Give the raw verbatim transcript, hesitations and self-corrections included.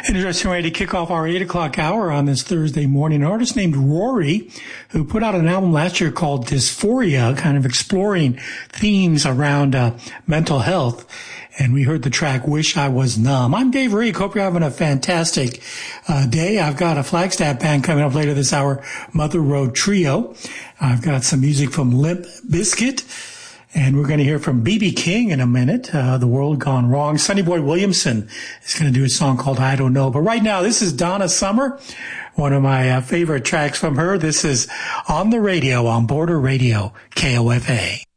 Interesting way to kick off our eight o'clock hour on this Thursday morning. An artist named Rory, who put out an album last year called Dysphoria, kind of exploring themes around uh, mental health. And we heard the track Wish I Was Numb. I'm Dave Reek. Hope you're having a fantastic uh, day. I've got a Flagstaff band coming up later this hour, Mother Road Trio. I've got some music from Limp Bizkit. And we're going to hear from B B King in a minute, uh, The World Gone Wrong. Sonny Boy Williamson is going to do a song called I Don't Know. But right now, this is Donna Summer, one of my uh, favorite tracks from her. This is On the Radio on Border Radio, K O F A.